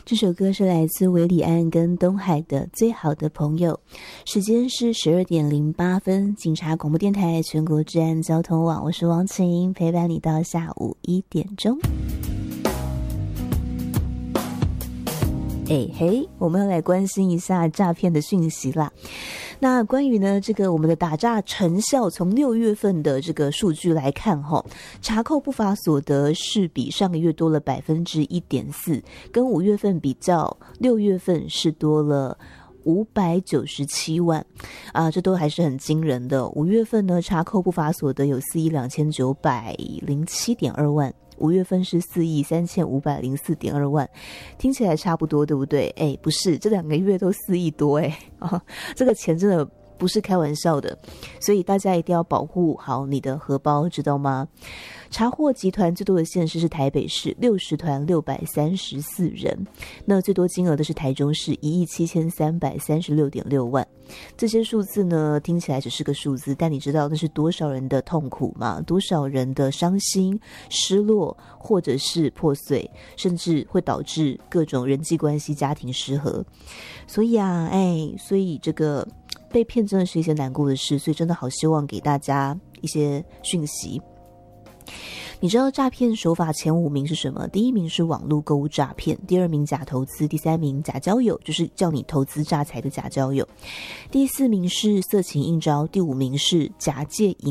这首歌是来自韦礼安跟东海的《最好的朋友》，时间是12:08。警察广播电台全国治安交通网，我是王晴，陪伴你到下午1点钟。嘿，我们要来关心一下诈骗的讯息啦。那关于呢这个我们的打诈成效，从6月份的这个数据来看查扣不法所得是比上个月多了 1.4%， 跟5月份比较，6月份是多了597万这都还是很惊人的。5月份呢查扣不法所得有42907.2万，5月份是43504.2万，听起来差不多，对不对？不是，这2个月都4亿多这个钱真的不是开玩笑的，所以大家一定要保护好你的荷包，知道吗？查获集团最多的县市是台北市，60团634人，那最多金额的是台中市17336.6万。这些数字呢听起来只是个数字，但你知道那是多少人的痛苦吗？多少人的伤心失落或者是破碎，甚至会导致各种人际关系家庭失和。所以所以这个被骗真的是一件难过的事，所以真的好希望给大家一些讯息。你知道诈骗手法前5名是什么？第1名是网络购物诈骗，第2名假投资，第3名假交友，就是叫你投资诈财的假交友，第4名是色情应招，第5名是假借